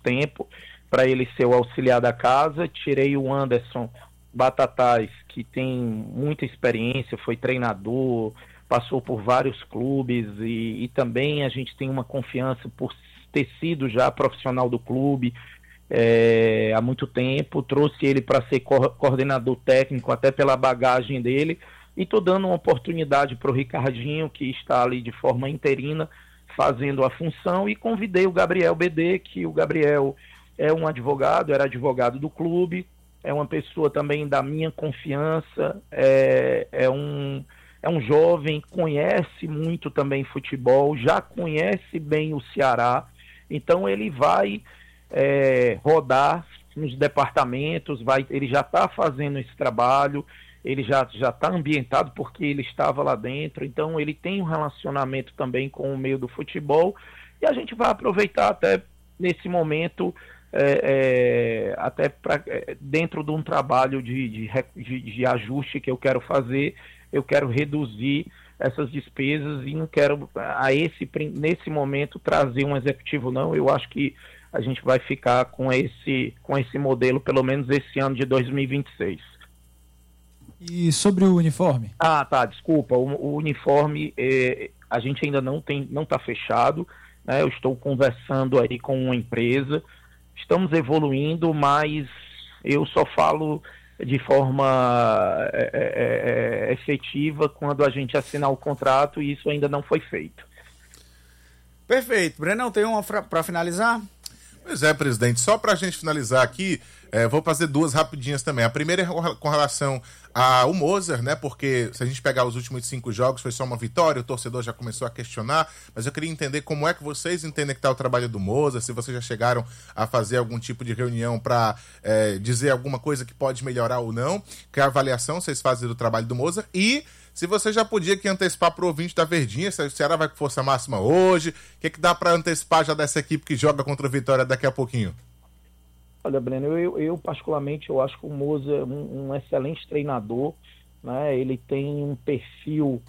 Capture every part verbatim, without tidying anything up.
tempo para ele ser o auxiliar da casa. Tirei o Anderson Batatais, que tem muita experiência, foi treinador, passou por vários clubes e, e também a gente tem uma confiança por ter sido já profissional do clube é, há muito tempo. Trouxe ele para ser co- coordenador técnico, até pela bagagem dele, e estou dando uma oportunidade para o Ricardinho, que está ali de forma interina, fazendo a função, e convidei o Gabriel B D, que o Gabriel é um advogado, era advogado do clube, é uma pessoa também da minha confiança, é, é, um, é um jovem, conhece muito também futebol, já conhece bem o Ceará, então ele vai é, rodar nos departamentos, vai, ele já está fazendo esse trabalho, ele já já está ambientado porque ele estava lá dentro, então ele tem um relacionamento também com o meio do futebol, e a gente vai aproveitar até nesse momento, é, é, até pra, é, dentro de um trabalho de, de, de, de ajuste que eu quero fazer, eu quero reduzir essas despesas e não quero, a esse, nesse momento, trazer um executivo, não. Eu acho que a gente vai ficar com esse, com esse modelo, pelo menos esse ano de dois mil e vinte e seis. E sobre o uniforme? Ah, tá, desculpa. O, o uniforme, eh, a gente ainda não tem, não está fechado, né? Eu estou conversando aí com uma empresa, estamos evoluindo, mas eu só falo de forma é, é, é, efetiva quando a gente assinar o contrato, e isso ainda não foi feito. Perfeito. Brenão, tem uma para finalizar? Pois é, presidente, só para a gente finalizar aqui, é, vou fazer duas rapidinhas também. A primeira é com relação ao Mozart, né? Porque se a gente pegar os últimos cinco jogos, foi só uma vitória, o torcedor já começou a questionar, mas eu queria entender como é que vocês entendem que está o trabalho do Mozart, se vocês já chegaram a fazer algum tipo de reunião para é, dizer alguma coisa que pode melhorar ou não, que avaliação vocês fazem do trabalho do Mozart, e se você já podia aqui antecipar para o ouvinte da Verdinha, se o Ceará vai com força máxima hoje, o que, que dá para antecipar já dessa equipe que joga contra o Vitória daqui a pouquinho? Olha, Breno, eu, eu particularmente, eu acho que o Mozart é um, um excelente treinador, né? Ele tem um perfil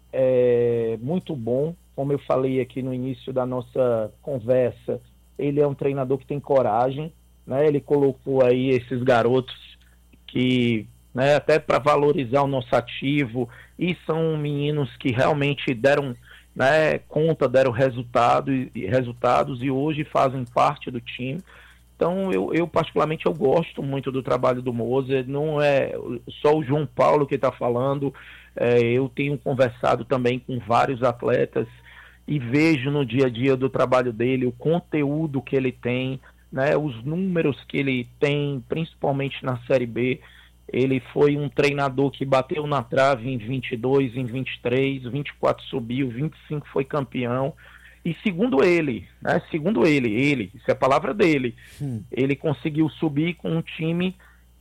é, muito bom, como eu falei aqui no início da nossa conversa, ele é um treinador que tem coragem, né? Ele colocou aí esses garotos que, né, até para valorizar o nosso ativo, e são meninos que realmente deram, né, conta, deram resultado, e, resultados e hoje fazem parte do time. Então, eu, eu particularmente eu gosto muito do trabalho do Mozart, não é só o João Paulo que está falando, é, eu tenho conversado também com vários atletas e vejo no dia a dia do trabalho dele, o conteúdo que ele tem, né, os números que ele tem, principalmente na Série B. Ele foi um treinador que bateu na trave em vinte e dois, em vinte e três, vinte e quatro subiu, vinte e cinco foi campeão. E segundo ele, né, segundo ele, ele, isso é a palavra dele, hum. ele conseguiu subir com um time,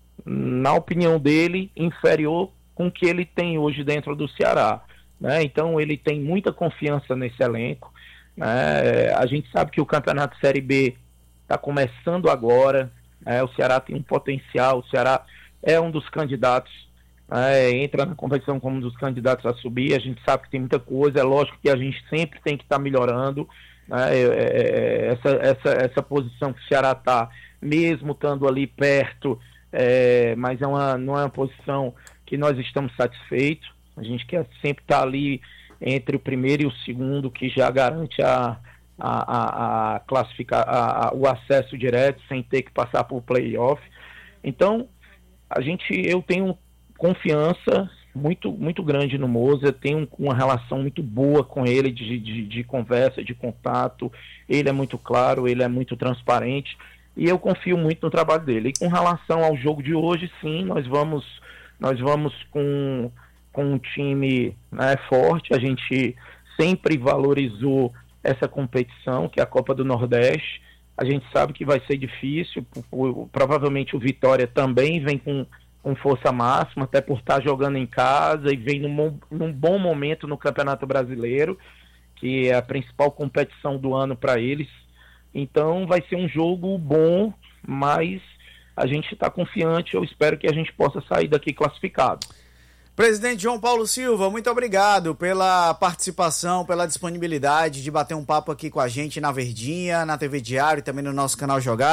na opinião dele, inferior com o que ele tem hoje dentro do Ceará, né? Então ele tem muita confiança nesse elenco, né? A gente sabe que o Campeonato Série B está começando agora, né? O Ceará tem um potencial, o Ceará é um dos candidatos, é, entra na competição como um dos candidatos a subir. A gente sabe que tem muita coisa, é lógico que a gente sempre tem que estar tá melhorando, né? é, é, essa, essa, essa posição que o Ceará está, mesmo estando ali perto, é, mas é uma, não é uma posição que nós estamos satisfeitos. A gente quer sempre estar tá ali entre o primeiro e o segundo, que já garante a, a, a, a classificar a, a, o acesso direto, sem ter que passar por playoff. Então, a gente, eu tenho confiança muito, muito grande no Mozart, tenho uma relação muito boa com ele, de, de, de conversa, de contato. Ele é muito claro, ele é muito transparente, e eu confio muito no trabalho dele. E com relação ao jogo de hoje, sim, nós vamos, nós vamos com, com um time, né, forte. A gente sempre valorizou essa competição, que é a Copa do Nordeste. A gente sabe que vai ser difícil, provavelmente o Vitória também vem com com força máxima, até por estar jogando em casa, e vem num, num bom momento no Campeonato Brasileiro, que é a principal competição do ano para eles. Então vai ser um jogo bom, mas a gente está confiante, eu espero que a gente possa sair daqui classificado. Presidente João Paulo Silva, muito obrigado pela participação, pela disponibilidade de bater um papo aqui com a gente na Verdinha, na T V Diário e também no nosso canal Jogar.